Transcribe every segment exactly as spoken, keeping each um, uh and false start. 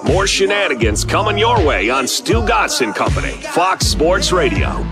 More shenanigans coming your way on Stu Gatz and Company, Fox Sports Radio.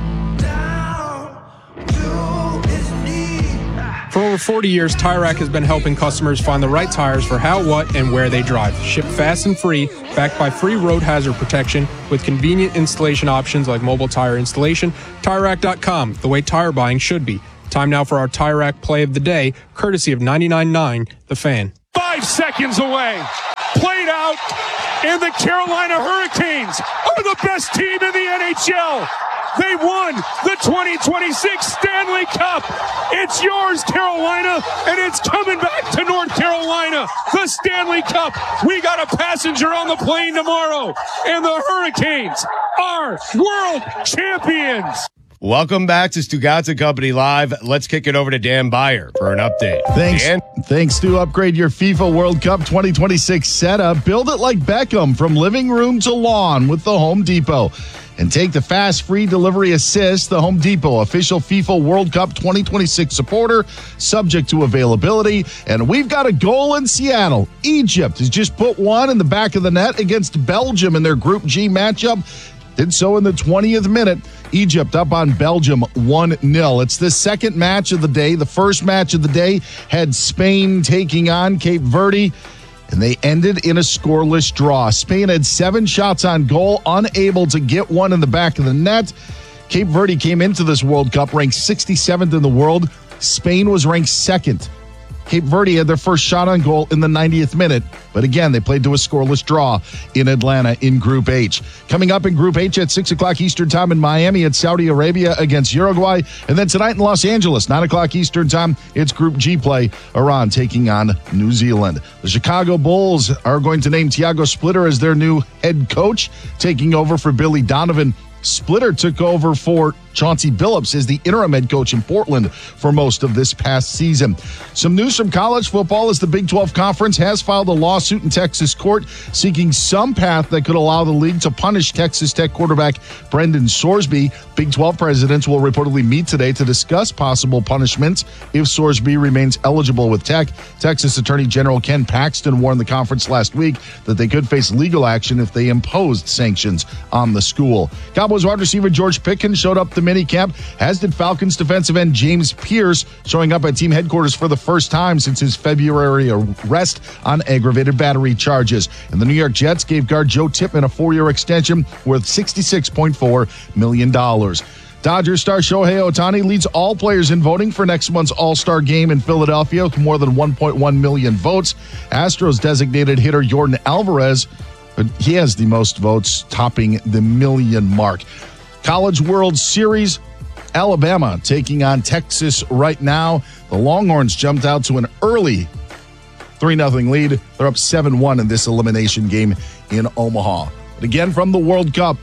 For over forty years, Tire Rack has been helping customers find the right tires for how, what, and where they drive. Shipped fast and free, backed by free road hazard protection with convenient installation options like mobile tire installation. Tire Rack dot com, the way tire buying should be. Time now for our Tire Rack play of the day, courtesy of ninety-nine point nine The Fan. Five seconds away. Played out, and the Carolina Hurricanes are the best team in the N H L. They won the twenty twenty-six Stanley Cup. It's yours, Carolina, and it's coming back to North Carolina. The Stanley Cup. We got a passenger on the plane tomorrow, and the Hurricanes are world champions. Welcome back to Stu Gatz and Company Live. Let's kick it over to Dan Beyer for an update. Thanks. Dan? Thanks, Stu. Upgrade your FIFA World Cup twenty twenty-six setup. Build it like Beckham from living room to lawn with the Home Depot. And take the fast free delivery assist. The Home Depot, official FIFA World Cup twenty twenty-six supporter, subject to availability. And we've got a goal in Seattle. Egypt has just put one in the back of the net against Belgium in their Group G matchup. Did so in the twentieth minute. Egypt up on Belgium one nil. It's the second match of the day. The first match of the day had Spain taking on Cape Verde, and they ended in a scoreless draw. Spain had seven shots on goal, unable to get one in the back of the net. Cape Verde came into this World Cup ranked sixty-seventh in the world. Spain was ranked second. Cape Verde had their first shot on goal in the ninetieth minute. But again, they played to a scoreless draw in Atlanta in Group H. Coming up in Group H at six o'clock Eastern Time in Miami, it's Saudi Arabia against Uruguay. And then tonight in Los Angeles, nine o'clock Eastern Time, it's Group G play. Iran taking on New Zealand. The Chicago Bulls are going to name Thiago Splitter as their new head coach, taking over for Billy Donovan. Splitter took over for Chauncey Billups as the interim head coach in Portland for most of this past season. Some news from college football as the Big twelve Conference has filed a lawsuit in Texas court seeking some path that could allow the league to punish Texas Tech quarterback Brendan Sorsby. Big twelve presidents will reportedly meet today to discuss possible punishments if Sorsby remains eligible with Tech. Texas Attorney General Ken Paxton warned the conference last week that they could face legal action if they imposed sanctions on the school. Cowboys wide receiver George Pickens showed up to minicamp, as did Falcons defensive end James Pierce, showing up at team headquarters for the first time since his February arrest on aggravated battery charges. And the New York Jets gave guard Joe Tippmann a four-year extension worth sixty-six point four million dollars. Dodgers star Shohei Ohtani leads all players in voting for next month's All-Star Game in Philadelphia with more than one point one million votes. Astros designated hitter Yordan Alvarez, but he has the most votes, topping the million mark. College World Series, Alabama taking on Texas right now. The Longhorns jumped out to an early three nothing lead. They're up seven one in this elimination game in Omaha. But again, from the World Cup,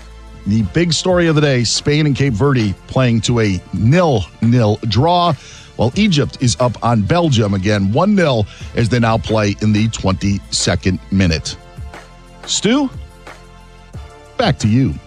the big story of the day, Spain and Cape Verde playing to a nil nil draw, while Egypt is up on Belgium again, one nil, as they now play in the twenty-second minute. Stu, back to you.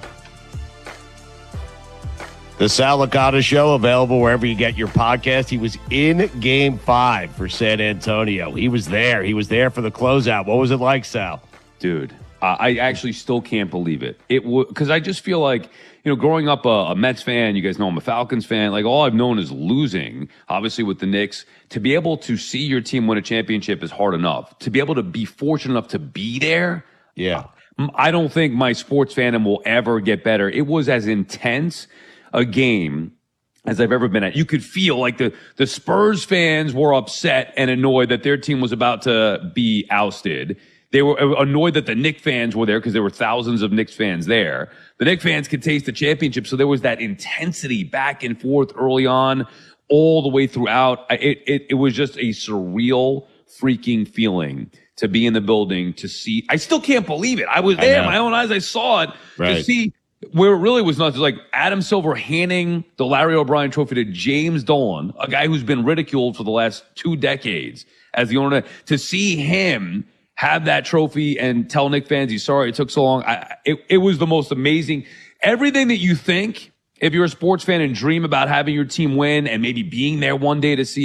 The Sal Licata Show, available wherever you get your podcast. He was in Game five for San Antonio. He was there. He was there for the closeout. What was it like, Sal? Dude, uh, I actually still can't believe it. It Because w- I just feel like, you know, growing up a, a Mets fan, you guys know I'm a Falcons fan, like all I've known is losing, obviously with the Knicks. To be able to see your team win a championship is hard enough. To be able to be fortunate enough to be there, yeah, I don't think my sports fandom will ever get better. It was as intense a game as I've ever been at. You could feel like the, the Spurs fans were upset and annoyed that their team was about to be ousted. They were annoyed that the Knicks fans were there because there were thousands of Knicks fans there. The Knicks fans could taste the championship. So there was that intensity back and forth early on, all the way throughout. It, it, it was just a surreal freaking feeling to be in the building, to see. I still can't believe it. I was there, my own eyes. I saw it. Right. To see where it really was nuts, like Adam Silver handing the Larry O'Brien trophy to James Dolan, a guy who's been ridiculed for the last two decades as the owner. To see him have that trophy and tell Knicks fans he's sorry it took so long. I, it, it was the most amazing. Everything that you think, if you're a sports fan and dream about having your team win and maybe being there one day to see it,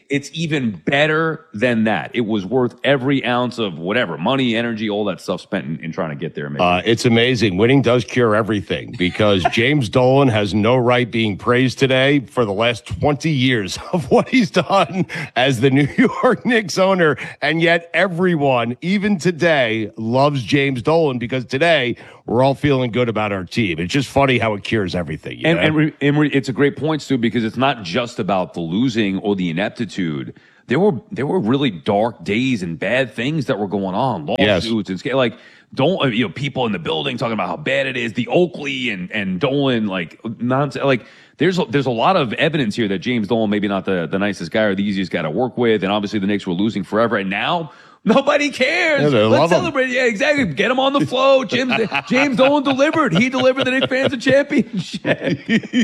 it's even better than that. It was worth every ounce of whatever, money, energy, all that stuff spent in, in trying to get there. Uh, it's amazing. Winning does cure everything because James Dolan has no right being praised today for the last twenty years of what he's done as the New York Knicks owner. And yet everyone, even today, loves James Dolan because today we're all feeling good about our team. It's just funny how it cures everything. You and, know? and, re, and re, it's a great point, Stu, because it's not just about the losing or the ineptitude. There were there were really dark days and bad things that were going on, lawsuits yes. and like don't you know people in the building talking about how bad it is. The Oakley and and Dolan like nonsense. Like there's a, there's a lot of evidence here that James Dolan maybe not the the nicest guy or the easiest guy to work with, and obviously the Knicks were losing forever, and now. Nobody cares. Yeah, Let's celebrate. Him. Yeah, exactly. Get him on the float. James, James Dolan delivered. He delivered the Knicks fans a championship.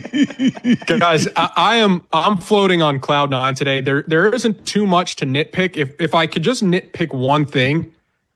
Guys, I, I am I'm floating on cloud nine today. There there isn't too much to nitpick. If if I could just nitpick one thing,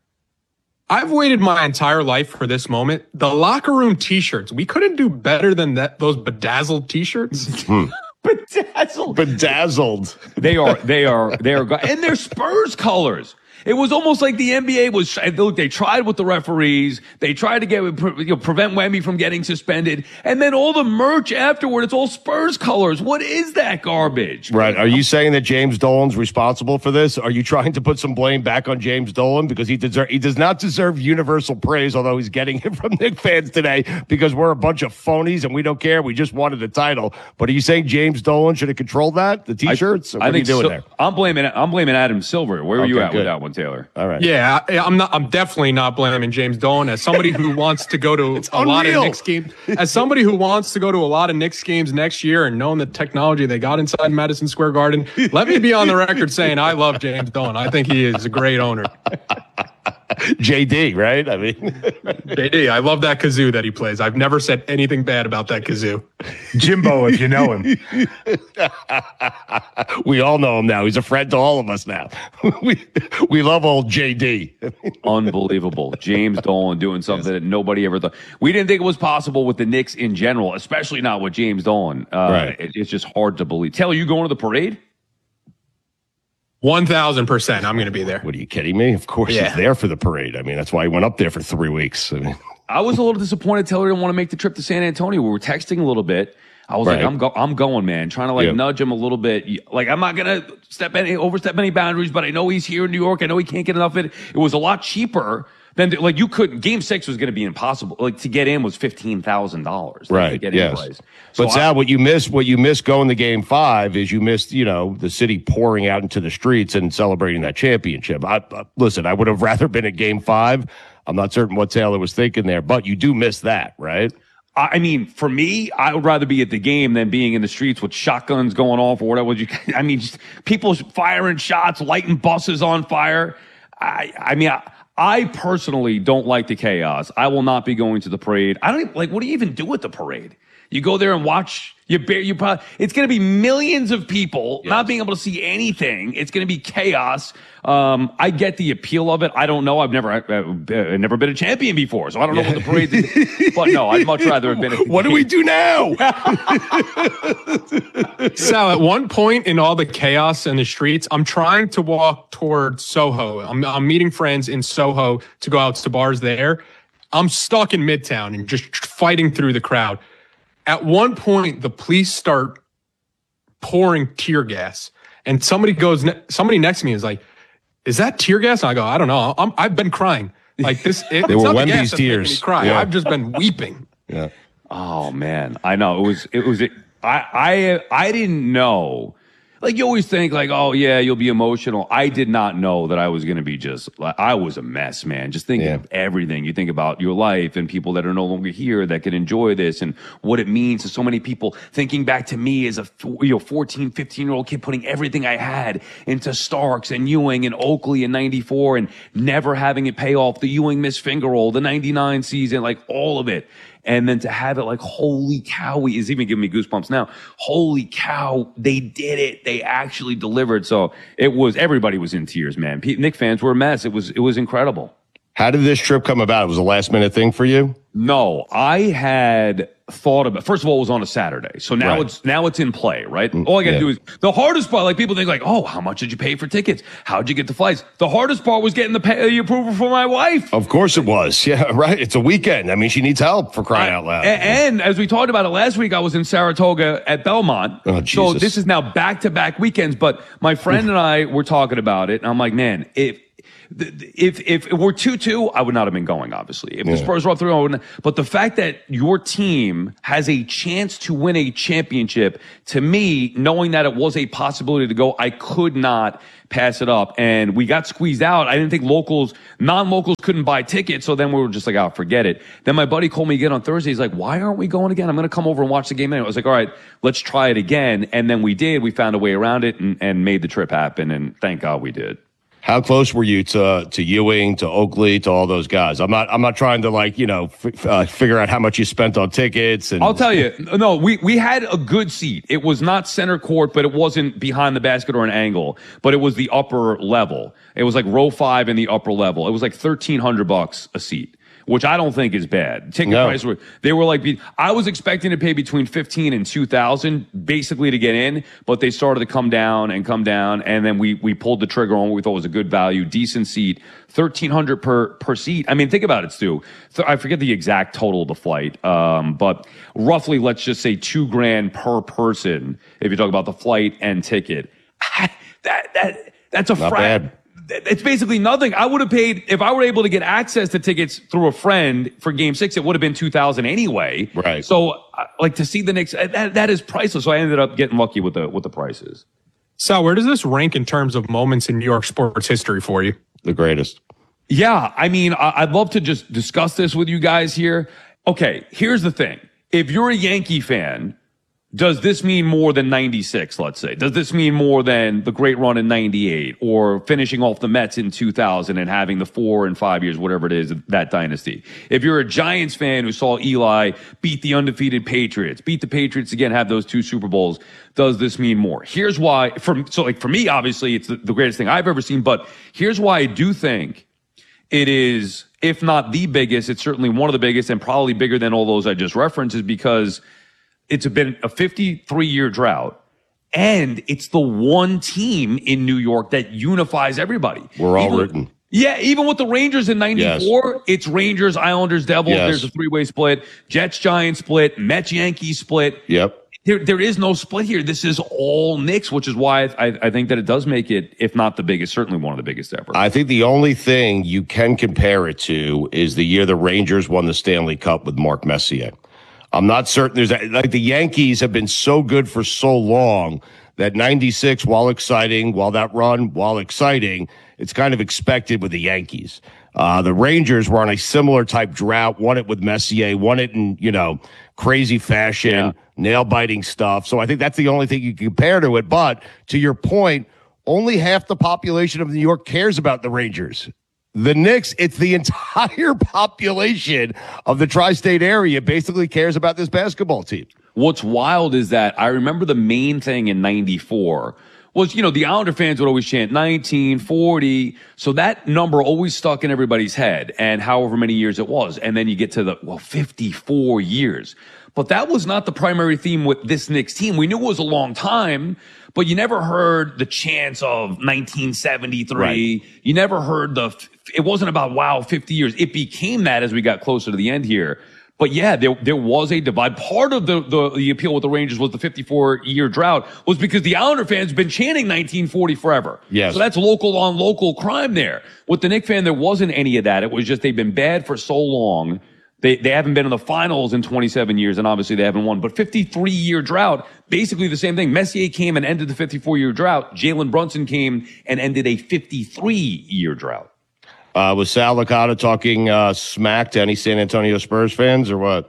I've waited my entire life for this moment. The locker room T-shirts. We couldn't do better than that. Those bedazzled T-shirts. Bedazzled. Bedazzled. They are. They are. They are. And they're Spurs colors. It was almost like the N B A was, look, they tried with the referees. They tried to get, you know, prevent Wemby from getting suspended. And then all the merch afterward, it's all Spurs colors. What is that garbage? Right. Are you saying that James Dolan's responsible for this? Are you trying to put some blame back on James Dolan? Because he deserve, he does not deserve universal praise, although he's getting it from Knicks fans today because we're a bunch of phonies and we don't care. We just wanted the title. But are you saying James Dolan should have controlled that? The T-shirts? I, what I are think you doing so, there? I'm blaming, I'm blaming Adam Silver. Where were okay, you at good. with that one, Taylor? All right. Yeah, I, I'm not. I'm definitely not blaming James Dolan. As somebody who wants to go to a unreal. lot of Knicks games, as somebody who wants to go to a lot of Knicks games next year, and knowing the technology they got inside Madison Square Garden, let me be on the record saying I love James Dolan. I think he is a great owner. J D, right? I mean, J D, I love that kazoo that he plays. I've never said anything bad about that kazoo. Jimbo, if you know him. We all know him now. He's a friend to all of us now. we we love old J D. Unbelievable. James Dolan doing something yes. that nobody ever thought. We didn't think it was possible with the Knicks in general, especially not with James Dolan. Uh, right. It, it's just hard to believe. Taylor, you going to the parade? one thousand percent. I'm going to be there. What, are you kidding me? Of course yeah. he's there for the parade. I mean, that's why he went up there for three weeks. I mean, I was a little disappointed Taylor didn't want to make the trip to San Antonio. We were texting a little bit. I was right. like, I'm go- I'm going, man. Trying to like yep. nudge him a little bit. Like, I'm not going to step any overstep any boundaries, but I know he's here in New York. I know he can't get enough of it. It was a lot cheaper than like you couldn't. Game six was going to be impossible. Like to get in was fifteen thousand dollars. Right. To get yes. in place. But so Sal, I, what you missed, what you missed going to Game Five is you missed, you know, the city pouring out into the streets and celebrating that championship. I, I, listen, I would have rather been at Game Five. I'm not certain what Taylor was thinking there, but you do miss that, right? I mean, for me, I would rather be at the game than being in the streets with shotguns going off or whatever. You, I mean, just people firing shots, lighting buses on fire. I, I mean, I, I personally don't like the chaos. I will not be going to the parade. I don't even, like. What do you even do at the parade? You go there and watch. You bear. You probably. It's going to be millions of people yes. not being able to see anything. It's going to be chaos. Um, I get the appeal of it. I don't know. I've never, I've, I've never been a champion before, so I don't know what the parade is. But no, I'd much rather have been. At the what game. Do we do now? Sal, at one point in all the chaos in the streets, I'm trying to walk toward Soho. I'm, I'm meeting friends in Soho to go out to bars there. I'm stuck in Midtown and just fighting through the crowd. At one point, the police start pouring tear gas, and somebody goes, ne- somebody next to me is like, "Is that tear gas?" And I go, "I don't know. I'm, I've been crying like this." It, they it's were not Wemby's the gas that's making me tears. cry. Yeah. I've just been weeping. Yeah. Oh man, I know it was. It was. I. I. I didn't know. Like you always think, like, oh yeah, you'll be emotional. I did not know that I was going to be just. Like, I was a mess, man. Just thinking yeah. of everything. You think about your life and people that are no longer here that can enjoy this, and what it means to so many people. Thinking back to me as a you know fourteen, fifteen year old kid, putting everything I had into Starks and Ewing and Oakley in ninety-four, and never having it pay off. The Ewing missed finger roll, the ninety-nine season, like all of it. And then to have it like, holy cow, is even giving me goosebumps now. Holy cow, they did it. They actually delivered. So it was, everybody was in tears, man. Knicks fans were a mess. It was, it was incredible. How did this trip come about? It was a last minute thing for you? No, I had thought about. First of all, it was on a Saturday, so now Right. it's now it's in play, right? All I got to yeah. do is the hardest part. Like people think, like, oh, how much did you pay for tickets? How'd you get the flights? The hardest part was getting the, pay, the approval for my wife. Of course it was. Yeah, right. It's a weekend. I mean, she needs help, for crying out loud. A- And, as we talked about it last week, I was in Saratoga at Belmont. Oh, so Jesus. this is now back-to-back weekends. But my friend and I were talking about it, and I'm like, man, if if if it were two two, I would not have been going, obviously. If the Spurs were up three oh, I wouldn't. But the fact that your team has a chance to win a championship, to me, knowing that it was a possibility to go, I could not pass it up. And we got squeezed out. I didn't think locals, non-locals couldn't buy tickets. So then we were just like, oh, forget it. Then my buddy called me again on Thursday. He's like, why aren't we going again? I'm going to come over and watch the game anyway. I was like, all right, let's try it again. And then we did. We found a way around it and, and made the trip happen. And thank God we did. How close were you to to Ewing, to Oakley, to all those guys? I'm not I'm not trying to like you know f- uh, figure out how much you spent on tickets. And I'll tell you, no, we we had a good seat. It was not center court, but it wasn't behind the basket or an angle, but it was the upper level. It was like row five in the upper level. It was like thirteen hundred bucks a seat, which I don't think is bad. Ticket No. price were they were like I was expecting to pay between fifteen and two thousand basically to get in, but they started to come down and come down, and then we we pulled the trigger on what we thought was a good value, decent seat, thirteen hundred per per seat. I mean, think about it, Stu. Th- I forget the exact total of the flight, um, but roughly, let's just say two grand per person if you talk about the flight and ticket. that that that's a Not fra- bad. It's basically nothing. I would have paid if I were able to get access to tickets through a friend for Game Six. It would have been two thousand anyway. Right. So, uh, like to see the Knicks, uh, that that is priceless. So I ended up getting lucky with the with the prices. Sal, where does this rank in terms of moments in New York sports history for you? the greatest. Yeah, I mean, I- I'd love to just discuss this with you guys here. Okay, here's the thing. If you're a Yankee fan, does this mean more than ninety-six, let's say? Does this mean more than the great run in ninety-eight or finishing off the Mets in two thousand and having the four and five years, whatever it is, of that dynasty? If you're a Giants fan who saw Eli beat the undefeated Patriots, beat the Patriots again, have those two Super Bowls, does this mean more? Here's why. For, so like for me, obviously, it's the, the greatest thing I've ever seen, but here's why I do think it is, if not the biggest, it's certainly one of the biggest and probably bigger than all those I just referenced, is because it's been a fifty-three year drought, and it's the one team in New York that unifies everybody. We're all even, rooting. Yeah, even with the Rangers in ninety-four, Yes. it's Rangers, Islanders, Devils. Yes. There's a three-way split. Jets, Giants split. Mets, Yankees split. Yep. There, there is no split here. This is all Knicks, which is why I, I think that it does make it, if not the biggest, certainly one of the biggest ever. I think the only thing you can compare it to is the year the Rangers won the Stanley Cup with Mark Messier. I'm not certain there's a, like the Yankees have been so good for so long that ninety-six, while exciting, while that run, while exciting, it's kind of expected with the Yankees. Uh, the Rangers were on a similar type drought, won it with Messier, won it in, you know, crazy fashion, Yeah. nail biting stuff. So I think that's the only thing you can compare to it. But to your point, only half the population of New York cares about the Rangers. The Knicks, it's the entire population of the tri-state area basically cares about this basketball team. What's wild is that I remember the main thing in ninety-four was, you know, the Islander fans would always chant nineteen, forty. So that number always stuck in everybody's head, and however many years it was. And then you get to the, well, fifty-four years. But that was not the primary theme with this Knicks team. We knew it was a long time, but you never heard the chants of nineteen seventy-three. Right. You never heard the, it wasn't about, wow, fifty years. It became that as we got closer to the end here. But yeah, there there was a divide. Part of the, the, the appeal with the Rangers was the fifty-four year drought was because the Islander fans have been chanting nineteen forty forever. Yes. So that's local on local crime there. With the Knicks fan, there wasn't any of that. It was just they've been bad for so long. They they haven't been in the finals in twenty-seven years, and obviously they haven't won. But fifty-three year drought, basically the same thing. Messier came and ended the fifty-four year drought. Jalen Brunson came and ended a fifty-three year drought. Uh, was Sal Licata talking uh, smack to any San Antonio Spurs fans or what?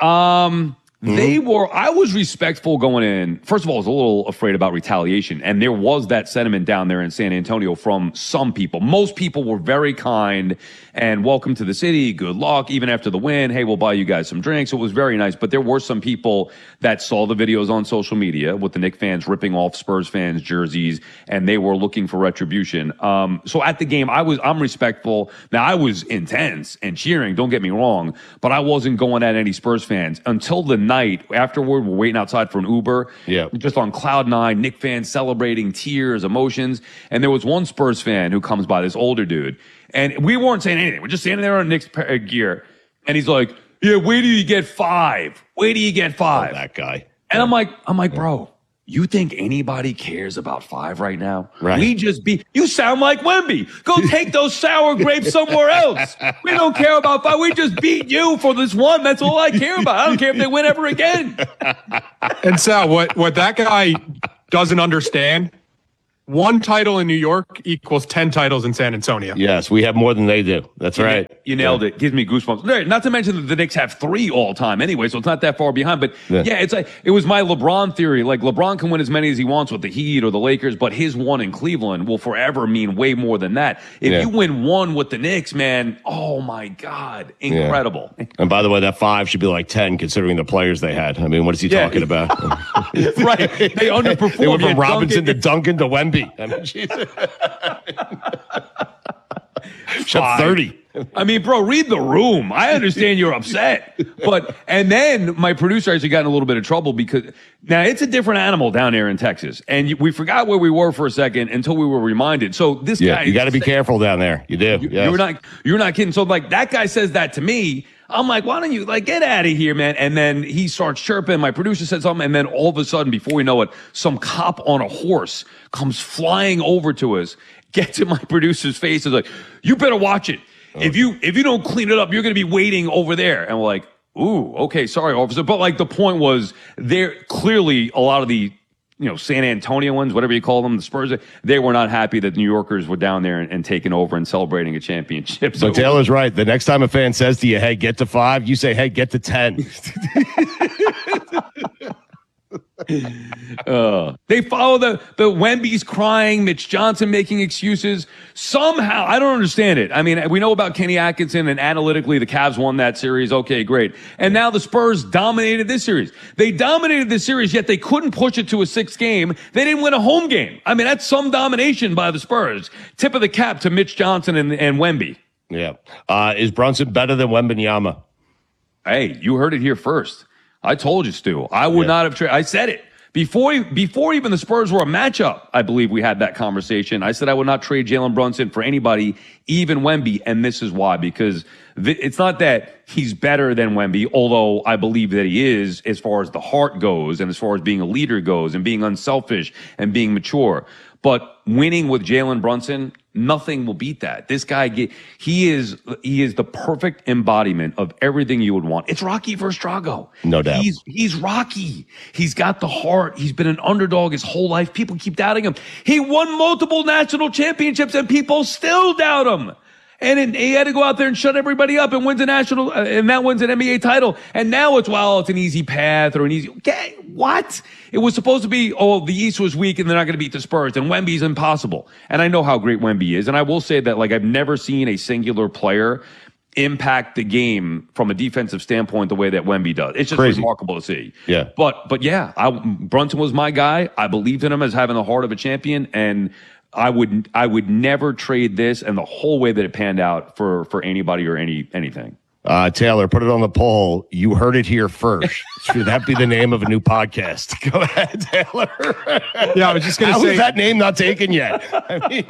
Um, Mm-hmm. they were, I was respectful going in. First of all, I was a little afraid about retaliation. And there was that sentiment down there in San Antonio from some people. Most people were very kind and welcome to the city. Good luck. Even after the win, hey, we'll buy you guys some drinks. It was very nice. But there were some people that saw the videos on social media with the Knicks fans ripping off Spurs fans' jerseys, and they were looking for retribution. Um, so at the game, I was, I'm respectful. Now, I was intense and cheering, don't get me wrong, but I wasn't going at any Spurs fans until the night afterward. We're waiting outside for an Uber. Yeah. Just on cloud nine, Knicks fans celebrating, tears, emotions. And there was one Spurs fan who comes by, this older dude. And we weren't saying anything. We're just standing there on Knicks gear. And he's like, yeah, wait till you get five. Wait till you get five. Oh, that guy. And I'm like, I'm like, bro, you think anybody cares about five right now? Right. We just beat, you sound like Wemby. Go take those sour grapes somewhere else. We don't care about five. We just beat you for this one. That's all I care about. I don't care if they win ever again. And Sal, what, what that guy doesn't understand, one title in New York equals ten titles in San Antonio. Yes, we have more than they do. That's You- right. You nailed it. Gives me goosebumps. No, not to mention that the Knicks have three all time anyway, so it's not that far behind. But Yeah. yeah, it's like it was my LeBron theory. Like LeBron can win as many as he wants with the Heat or the Lakers, but his one in Cleveland will forever mean way more than that. If Yeah. you win one with the Knicks, man, oh my God, incredible. And by the way, that five should be like ten considering the players they had. I mean, what is he Yeah. talking about? Right? They underperformed. They went You from had Robinson Duncan- to Duncan to Wemby. I mean, Jesus. Shut Five. thirty. I mean, bro, read the room. I understand you're upset. But, and then my producer actually got in a little bit of trouble because now it's a different animal down there in Texas. And you, we forgot where we were for a second until we were reminded. So this Yeah, guy. you got to be careful down there. You do. You, yes. You're not, you're not kidding. So like that guy says that to me. I'm like, why don't you like get out of here, man? And then he starts chirping. My producer said something. And then all of a sudden, before we know it, some cop on a horse comes flying over to us, gets in my producer's face, and is like, you better watch it. If you if you don't clean it up, you're going to be waiting over there. And we're like, ooh, okay, sorry, officer. But like the point was, there clearly a lot of the you know San Antonians, whatever you call them, the Spurs, they were not happy that New Yorkers were down there and, and taking over and celebrating a championship. So But Taylor's right. The next time a fan says to you, "Hey, get to five," you say, "Hey, get to ten." Uh, they follow the, the Wemby's crying, Mitch Johnson making excuses. Somehow, I don't understand it. I mean, we know about Kenny Atkinson, and analytically, the Cavs won that series. Okay, great. And now the Spurs dominated this series. They dominated this series, yet they couldn't push it to a sixth game. They didn't win a home game. I mean, that's some domination by the Spurs. Tip of the cap to Mitch Johnson and, and Wemby. Yeah. Uh, is Brunson better than Wembanyama? Hey, you heard it here first. I told you, Stu. I would Yeah. not have traded. I said it. Before, before even the Spurs were a matchup, I believe we had that conversation. I said I would not trade Jalen Brunson for anybody, even Wemby, and this is why. Because th- it's not that he's better than Wemby, although I believe that he is as far as the heart goes and as far as being a leader goes and being unselfish and being mature. But winning with Jalen Brunson, nothing will beat that. This guy, he is he is the perfect embodiment of everything you would want. It's Rocky versus Drago. No doubt. He's he's Rocky. He's got the heart. He's been an underdog his whole life. People keep doubting him. He won multiple national championships, and people still doubt him. And it, he had to go out there and shut everybody up and wins a national, uh, and that wins an N B A title. And now it's, well, it's an easy path or an easy, okay, what? It was supposed to be, oh, the East was weak and they're not going to beat the Spurs, and Wemby's impossible. And I know how great Wemby is. And I will say that, like, I've never seen a singular player impact the game from a defensive standpoint the way that Wemby does. It's just Crazy. remarkable to see. Yeah. But, but yeah, I, Brunson was my guy. I believed in him as having the heart of a champion, and I would I would never trade this and the whole way that it panned out for for anybody or any anything. Uh, Taylor, put it on the poll. You heard it here first. Should that be the name of a new podcast? Go ahead, Taylor. Yeah, I was just going to How say is that name not taken yet? I mean,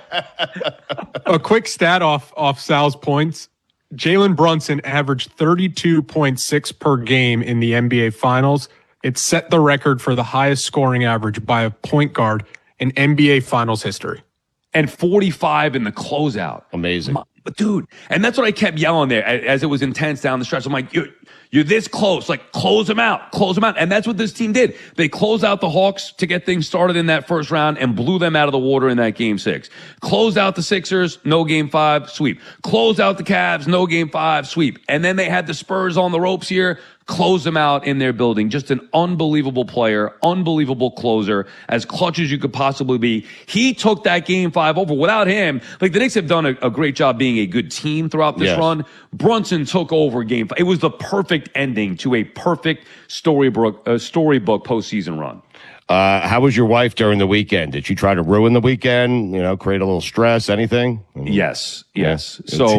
a quick stat off off Sal's points. Jalen Brunson averaged thirty-two point six per game in the N B A Finals. It set the record for the highest scoring average by a point guard in N B A Finals history. And forty-five in the closeout. amazing. But dude, and that's what I kept yelling there a- as it was intense down the stretch. I'm like, you're, you're this close, like close them out, close them out. And that's what this team did. They closed out the Hawks to get things started in that first round and blew them out of the water in that game six. Closed out the Sixers, no game five, sweep. Closed out the Cavs, no game five, sweep. And then they had the Spurs on the ropes here, close them out in their building. Just an unbelievable player, unbelievable closer, as clutch as you could possibly be. He took that game five over. Without him, like the Knicks have done a, a great job being a good team throughout this yes. run. Brunson took over game five. It was the perfect ending to a perfect storybook, uh, storybook postseason run. Uh, how was your wife during the weekend? Did she try to ruin the weekend? You know, create a little stress, anything? Yes, yes. Yeah. So,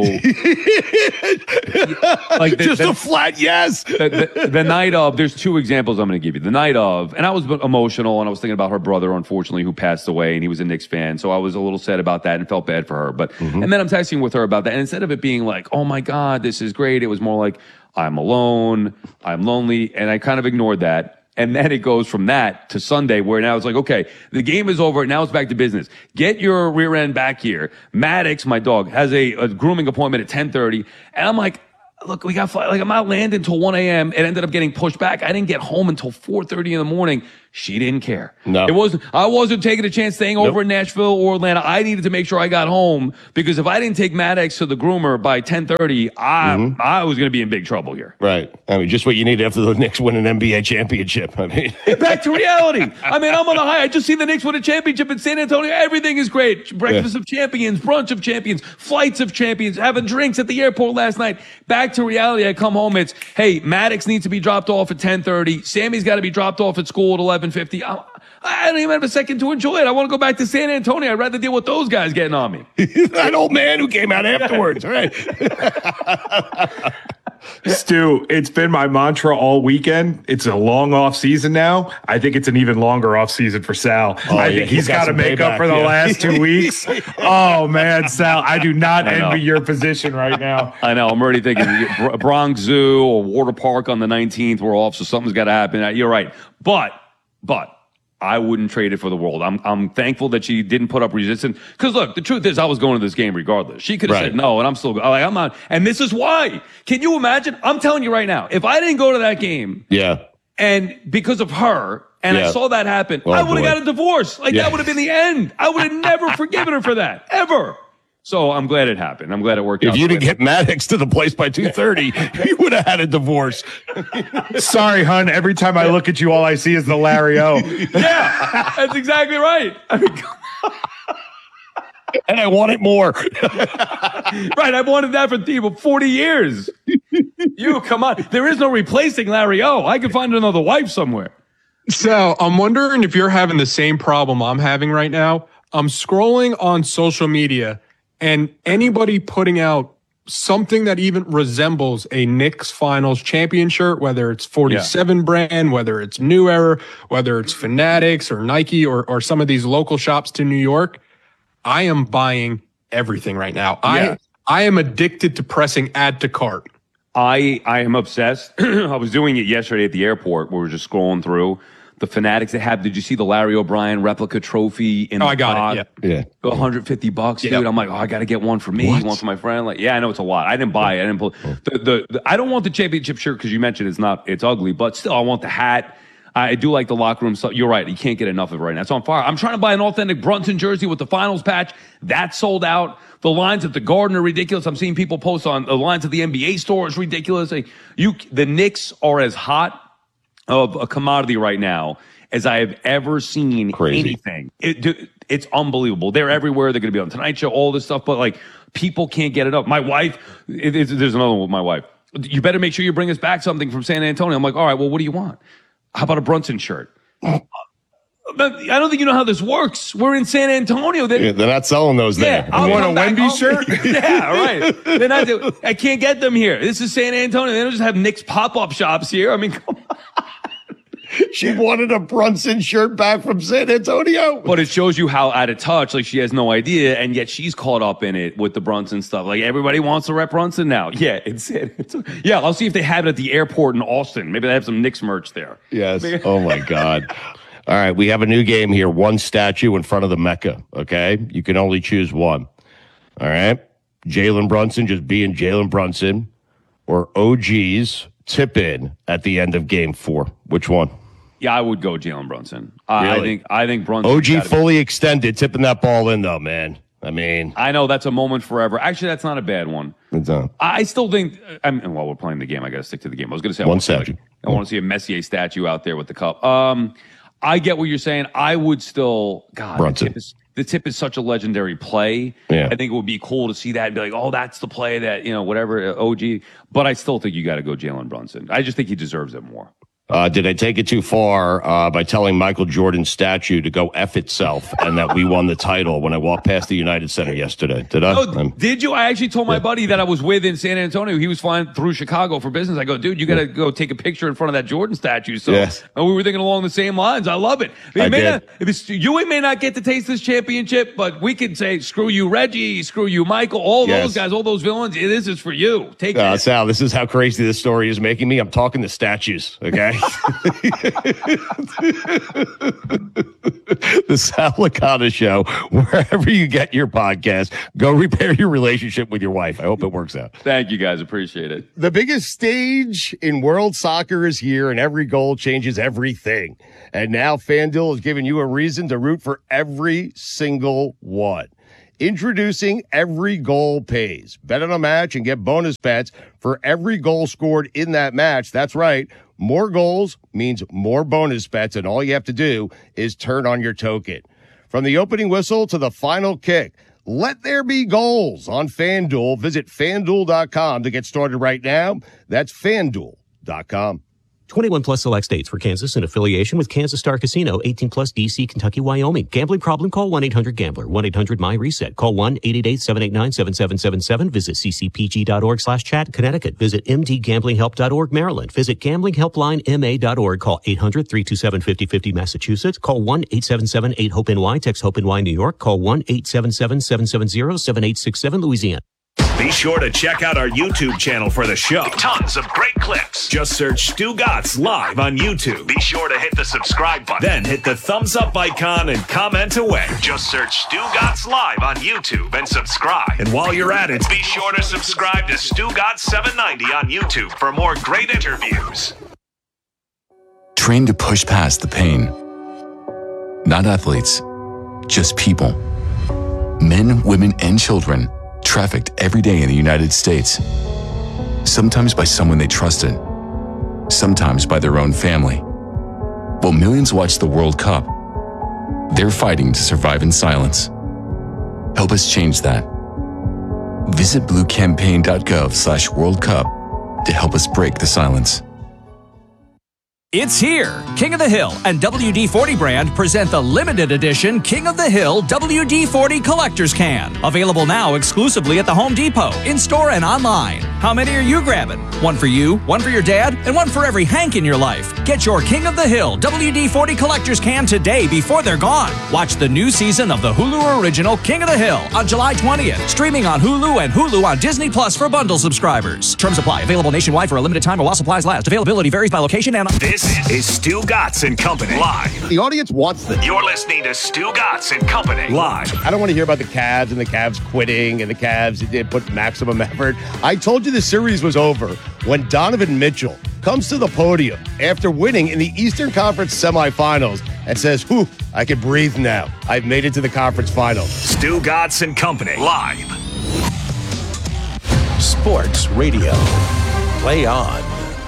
like the, just the, a flat yes. the, the, the night of, there's two examples I'm going to give you. The night of, and I was emotional, and I was thinking about her brother, unfortunately, who passed away, and he was a Knicks fan, so I was a little sad about that and felt bad for her. But mm-hmm. and then I'm texting with her about that, and instead of it being like, "Oh my God, this is great," it was more like, "I'm alone, I'm lonely," and I kind of ignored that. And then it goes from that to Sunday, where now it's like, okay, the game is over. Now it's back to business. Get your rear end back here. Maddox, my dog, has a, a grooming appointment at ten thirty. And I'm like, look, we got, like, I'm not landing until one a.m. It ended up getting pushed back. I didn't get home until four thirty in the morning. She didn't care. No. It wasn't, I wasn't taking a chance staying nope. over in Nashville or Atlanta. I needed to make sure I got home, because if I didn't take Maddox to the groomer by ten thirty, I, mm-hmm. I was going to be in big trouble here. Right. I mean, just what you need after the Knicks win an N B A championship. I mean, back to reality. I mean, I'm on the high. I just see the Knicks win a championship in San Antonio. Everything is great. Breakfast yeah. of champions, brunch of champions, flights of champions, having drinks at the airport last night. Back to reality. I come home. It's, hey, Maddox needs to be dropped off at ten thirty. Sammy's got to be dropped off at school at eleven fifty. I, I don't even have a second to enjoy it. I want to go back to San Antonio. I'd rather deal with those guys getting on me. That old man who came out afterwards, right? Stu, it's been my mantra all weekend. It's a long off season now. I think it's an even longer off season for Sal. Oh, I yeah, think he's, he's got, got to make payback, up for the yeah. last two weeks. Oh man, Sal, I do not I envy your position right now. I know. I'm already thinking Bronx Zoo or Water Park on the nineteenth. We're off, so something's got to happen. You're right, but but. I wouldn't trade it for the world. I'm I'm thankful that she didn't put up resistance. Because look, the truth is, I was going to this game regardless. She could have right. said no, and I'm still like I'm not. And this is why. Can you imagine? I'm telling you right now, if I didn't go to that game, yeah, and because of her, and yeah. I saw that happen, oh, I would have got a divorce. Like yeah. that would have been the end. I would have never forgiven her for that ever. So I'm glad it happened. I'm glad it worked if out. If you didn't get Maddox to the place by two thirty, you would have had a divorce. Sorry, hun. Every time I look at you, all I see is the Larry O. Yeah, that's exactly right. I mean, come on. And I want it more. Right, I've wanted that for forty years. You, come on. There is no replacing Larry O. I can find another wife somewhere. So I'm wondering if you're having the same problem I'm having right now. I'm scrolling on social media, and anybody putting out something that even resembles a Knicks Finals champion shirt, whether it's forty-seven yeah. brand, whether it's New Era, whether it's Fanatics or Nike or, or some of these local shops to New York, I am buying everything right now. Yeah. I I am addicted to pressing add to cart. I, I am obsessed. I was doing it yesterday at the airport where we were just scrolling through. The Fanatics they have. Did you see the Larry O'Brien replica trophy in oh, the I got pod? it. Yeah. yeah. one hundred fifty bucks, dude. Yep. I'm like, oh, I got to get one for me, what? one for my friend. Like, yeah, I know it's a lot. I didn't buy it. I didn't pull the, the, the I don't want the championship shirt because you mentioned it's not, it's ugly, but still I want the hat. I do like the locker room stuff. You're right. You can't get enough of it right now. It's on fire. I'm trying to buy an authentic Brunson jersey with the finals patch. That's sold out. The lines at the Garden are ridiculous. I'm seeing people post on the lines at the N B A store is ridiculous. Like, you, the Knicks are as hot of a commodity right now as I have ever seen. Crazy. Anything. It, it's unbelievable. They're everywhere. They're going to be on Tonight Show, all this stuff, but like people can't get it up. My wife, it, it, there's another one with my wife. You better make sure you bring us back something from San Antonio. I'm like, all right, well, what do you want? How about a Brunson shirt? I don't think you know how this works. We're in San Antonio. They're, yeah, they're not selling those yeah, there. You want a Wendy shirt? Yeah, right. They're not, I can't get them here. This is San Antonio. They don't just have Knicks pop-up shops here. I mean, come on. She wanted a Brunson shirt back from San Antonio. But it shows you how out of touch, like she has no idea, and yet she's caught up in it with the Brunson stuff. Like everybody wants to rep Brunson now. Yeah, it's it. It's, yeah, I'll see if they have it at the airport in Austin. Maybe they have some Knicks merch there. Yes. Oh, my God. All right, we have a new game here. One statue in front of the Mecca, okay? You can only choose one. All right? Jalen Brunson just being Jalen Brunson, or O G's tip in at the end of game four. Which one? Yeah, I would go Jalen Brunson. Uh, really? I think I think Brunson. O G fully be- extended, tipping that ball in though, man. I mean, I know that's a moment forever. Actually, that's not a bad one. It's not. I still think, I mean, while we're playing the game, I got to stick to the game. I was going to say, I One want to see, statue. like, I want to see a Messier statue out there with the cup. Um, I get what you're saying. I would still, God, the tip, is, the tip is such a legendary play. Yeah. I think it would be cool to see that and be like, oh, that's the play that, you know, whatever, uh, O G. But I still think you got to go Jalen Brunson. I just think he deserves it more. Uh, did I take it too far uh, by telling Michael Jordan's statue to go F itself and that we won the title when I walked past the United Center yesterday? Did I? Oh, um, did you? I actually told my yeah. buddy that I was with in San Antonio. He was flying through Chicago for business. I go, dude, you got to go take a picture in front of that Jordan statue. So Yes. and we were thinking along the same lines. I love it. It I may did. Not, if it's, you may not get to taste this championship, but we could say, screw you, Reggie, screw you, Michael, all Yes. those guys, all those villains. It is, is for you. Take Uh, it. Sal, this is how crazy this story is making me. I'm talking to statues, okay? The Sal Licata Show, wherever you get your podcast, go repair your relationship with your wife. I hope it works out. Thank you, guys. Appreciate it. The biggest stage in world soccer is here, and every goal changes everything. And now FanDuel is giving you a reason to root for every single one. Introducing Every Goal Pays. Bet on a match and get bonus bets for every goal scored in that match. That's right. More goals means more bonus bets, and all you have to do is turn on your token. From the opening whistle to the final kick, let there be goals on FanDuel. Visit FanDuel dot com to get started right now. That's FanDuel dot com. twenty-one plus select states for Kansas in affiliation with Kansas Star Casino, eighteen plus D C, Kentucky, Wyoming. Gambling problem? Call one eight hundred gambler, one eight hundred my reset. Call one eight eight eight, seven eight nine, seven seven seven seven. Visit c c p g dot org slash chat, Connecticut. Visit m d gambling help dot org, Maryland. Visit gambling helpline m a dot org. Call eight hundred, three two seven, five oh five oh, Massachusetts. Call one eight seven seven, eight hope N Y. Text HOPE-NY, New York. Call one eight seven seven, seven seven zero, seven eight six seven, Louisiana. Be sure to check out our YouTube channel for the show. Tons of great clips. Just search Stu Gatz live on YouTube. Be sure to hit the subscribe button. Then hit the thumbs up icon and comment away. Just search Stu Gatz live on YouTube and subscribe. And while you're at it, be sure to subscribe to Stu Gatz seven ninety on YouTube for more great interviews. Trained to push past the pain. Not athletes, just people. Men, women, and children trafficked every day in the United States. Sometimes by someone they trusted, sometimes by their own family. While millions watch the World Cup, they're fighting to survive in silence. Help us change that. Visit blue campaign dot gov slash World Cup to help us break the silence. It's here! King of the Hill and W D forty brand present the limited edition King of the Hill W D forty Collector's Can. Available now exclusively at the Home Depot, in-store and online. How many are you grabbing? One for you, one for your dad, and one for every Hank in your life. Get your King of the Hill W D forty Collector's Can today before they're gone. Watch the new season of the Hulu original King of the Hill on July twentieth. Streaming on Hulu and Hulu on Disney Plus for bundle subscribers. Terms apply. Available nationwide for a limited time or while supplies last. Availability varies by location and... This is Stu Gatz and Company live. The audience wants this. You're listening to Stu Gatz and Company live. I don't want to hear about the Cavs and the Cavs quitting and the Cavs did put maximum effort. I told you the series was over when Donovan Mitchell comes to the podium after winning in the Eastern Conference semifinals and says, whew, I can breathe now. I've made it to the conference finals. Stu Gatz and Company live. Sports Radio. Play on.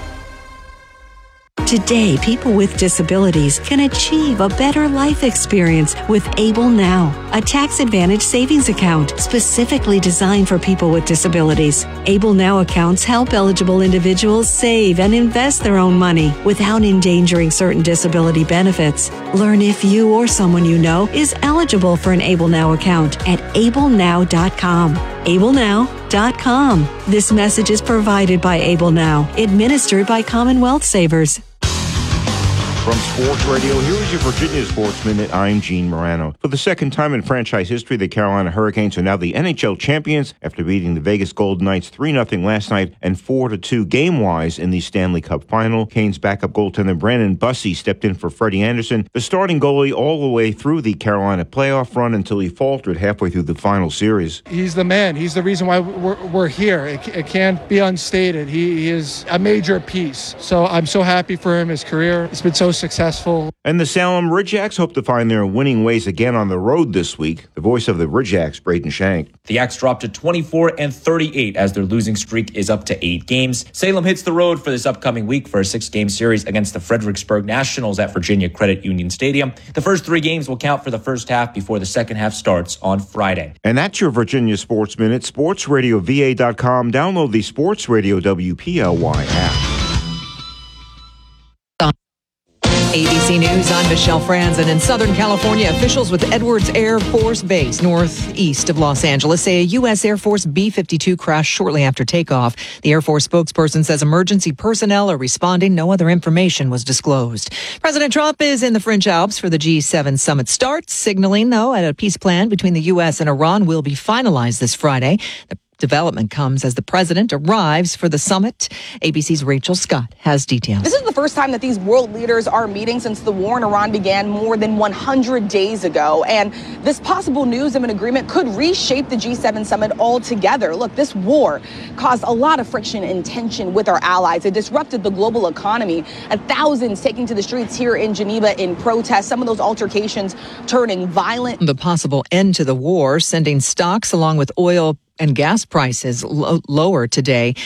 Today, people with disabilities can achieve a better life experience with Able Now, a tax-advantaged savings account specifically designed for people with disabilities. Able Now accounts help eligible individuals save and invest their own money without endangering certain disability benefits. Learn if you or someone you know is eligible for an Able Now account at able now dot com. able now dot com. This message is provided by Able Now, administered by Commonwealth Savers. From Sports Radio, here is your Virginia Sports Minute. I'm Gene Morano. For the second time in franchise history, the Carolina Hurricanes are now the N H L champions after beating the Vegas Golden Knights three nothing last night and four to two game-wise in the Stanley Cup final. Canes backup goaltender Brandon Bussey stepped in for Freddie Anderson, the starting goalie all the way through the Carolina playoff run until he faltered halfway through the final series. He's the man. He's the reason why we're, we're here. It, it can't be unstated. He, he is a major piece. So I'm so happy for him. His career, it's been so successful. And the Salem Ridgeacs hope to find their winning ways again on the road this week. The voice of the Ridgeacs, Braden Shank. The Axe dropped to twenty-four and thirty-eight as their losing streak is up to eight games. Salem hits the road for this upcoming week for a six-game series against the Fredericksburg Nationals at Virginia Credit Union Stadium. The first three games will count for the first half before the second half starts on Friday. And that's your Virginia Sports Minute. sports radio v a dot com. Download the Sports Radio W P L Y app. A B C News, I'm Michelle Franzen. In Southern California, officials with Edwards Air Force Base, northeast of Los Angeles, say a U S Air Force B fifty-two crashed shortly after takeoff. The Air Force spokesperson says emergency personnel are responding. No other information was disclosed. President Trump is in the French Alps for the G seven summit start, signaling, though, that a peace plan between the U S and Iran will be finalized this Friday. The development comes as the president arrives for the summit. A B C's Rachel Scott has details. This is the first time that these world leaders are meeting since the war in Iran began more than one hundred days ago. And this possible news of an agreement could reshape the G seven summit altogether. Look, this war caused a lot of friction and tension with our allies. It disrupted the global economy, and thousands taking to the streets here in Geneva in protest. Some of those altercations turning violent. The possible end to the war, sending stocks along with oil and gas prices lo- lower today.